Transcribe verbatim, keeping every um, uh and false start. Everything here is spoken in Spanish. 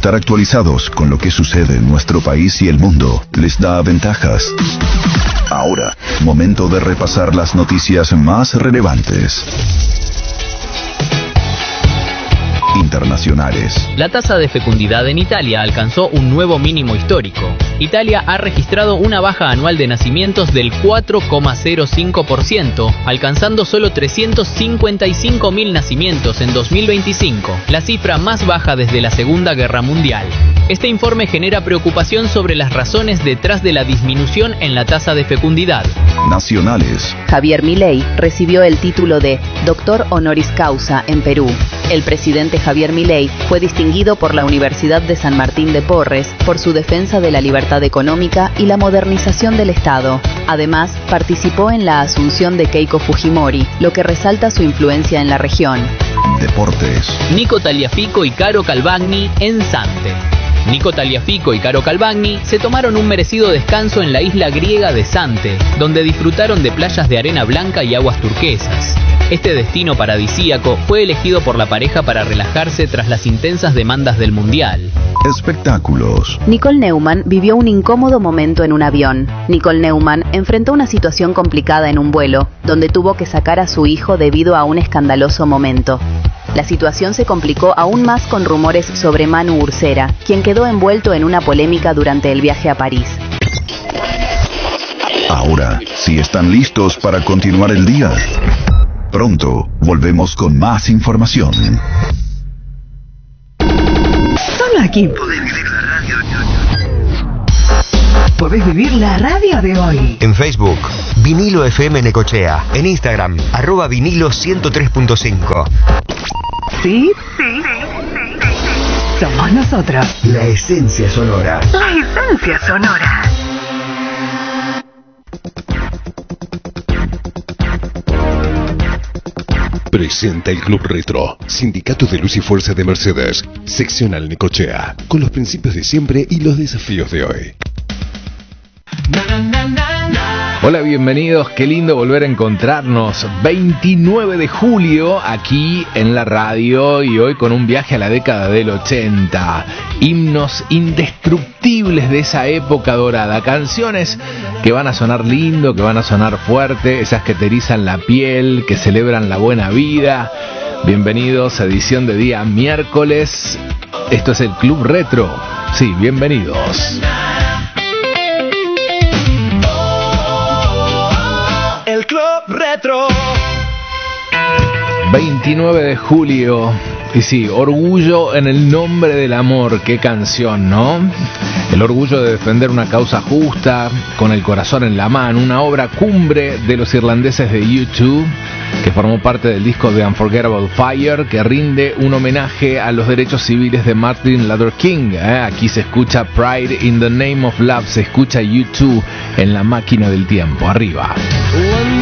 Estar actualizados con lo que sucede en nuestro país y el mundo les da ventajas. Ahora, momento de repasar las noticias más relevantes. Internacionales. La tasa de fecundidad en Italia alcanzó un nuevo mínimo histórico. Italia ha registrado una baja anual de nacimientos del cuatro coma cero cinco por ciento, alcanzando solo trescientos cincuenta y cinco mil nacimientos en dos mil veinticinco, la cifra más baja desde la Segunda Guerra Mundial. Este informe genera preocupación sobre las razones detrás de la disminución en la tasa de fecundidad. Nacionales. Javier Milei recibió el título de Doctor Honoris Causa en Perú. El presidente Javier Milei fue distinguido por la Universidad de San Martín de Porres por su defensa de la libertad económica y la modernización del Estado. Además, participó en la asunción de Keiko Fujimori, lo que resalta su influencia en la región. Deportes. Nico Tagliafico y Caro Calvagni en Sante. Nico Tagliafico y Caro Calvagni se tomaron un merecido descanso en la isla griega de Sante, donde disfrutaron de playas de arena blanca y aguas turquesas. Este destino paradisíaco fue elegido por la pareja para relajarse tras las intensas demandas del Mundial. Espectáculos. Nicole Neumann vivió un incómodo momento en un avión. Nicole Neumann enfrentó una situación complicada en un vuelo, donde tuvo que sacar a su hijo debido a un escandaloso momento. La situación se complicó aún más con rumores sobre Manu Ursera, quien quedó envuelto en una polémica durante el viaje a París. Ahora, si están listos para continuar el día, pronto volvemos con más información. Solo aquí podés vivir la radio de hoy. Podés vivir la radio de hoy. En Facebook, Vinilo F M Necochea. En Instagram, arroba vinilo ciento tres punto cinco. ¿Sí? Sí. Somos nosotros. La esencia sonora. La esencia sonora. Presenta el Club Retro, Sindicato de Luz y Fuerza de Mercedes, seccional Necochea, con los principios de siempre y los desafíos de hoy. Hola, bienvenidos, qué lindo volver a encontrarnos. veintinueve de julio aquí en la radio y hoy con un viaje a la década del ochenta. Himnos indestructibles de esa época dorada, canciones que van a sonar lindo, que van a sonar fuerte, esas que te erizan la piel, que celebran la buena vida. Bienvenidos a edición de día miércoles. Esto es el Club Retro. Sí, bienvenidos. El Club Retro. veintinueve de julio. Y sí, orgullo en el nombre del amor. Qué canción, ¿no? El orgullo de defender una causa justa, con el corazón en la mano. Una obra cumbre de los irlandeses de U dos, que formó parte del disco de Unforgettable Fire, que rinde un homenaje a los derechos civiles de Martin Luther King. ¿eh? Aquí se escucha Pride in the Name of Love, se escucha U dos en la máquina del tiempo. Arriba.